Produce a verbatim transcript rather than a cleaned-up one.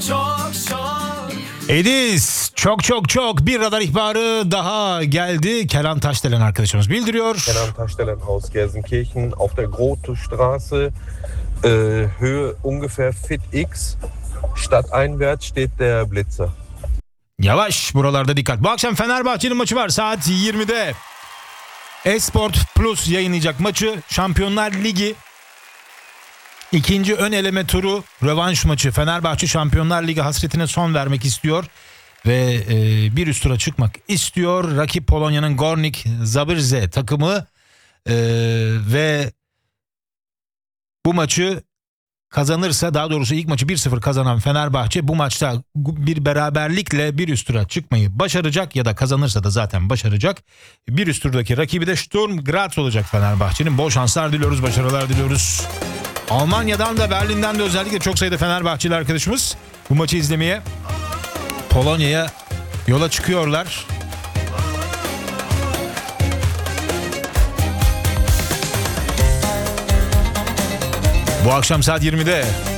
Çok çok. Edis çok çok çok bir radar ihbarı daha geldi. Kenan Taşdelen arkadaşımız bildiriyor. Kenan Taşdelen aus Gelsenkirchen auf der Grote Straße, äh, Höhe ungefähr Fit X, stadteinwärts steht der Blitzer. Yavaş, buralarda dikkat. Bu akşam Fenerbahçe'nin maçı var saat yirmide. Esport Plus yayınlayacak maçı. Şampiyonlar Ligi ikinci ön eleme turu rövanş maçı. Fenerbahçe Şampiyonlar Ligi hasretine son vermek istiyor ve e, bir üst tura çıkmak istiyor. Rakip Polonya'nın Górnik Zabrze takımı e, ve bu maçı kazanırsa, daha doğrusu ilk maçı bir sıfır kazanan Fenerbahçe bu maçta bir beraberlikle bir üst tura çıkmayı başaracak ya da kazanırsa da zaten başaracak. Bir üst turdaki rakibi de Sturm Graz olacak Fenerbahçe'nin. Bol şanslar diliyoruz, başarılar diliyoruz. Almanya'dan da Berlin'den de özellikle çok sayıda Fenerbahçeli arkadaşımız bu maçı izlemeye Polonya'ya yola çıkıyorlar. Bu akşam saat yirmide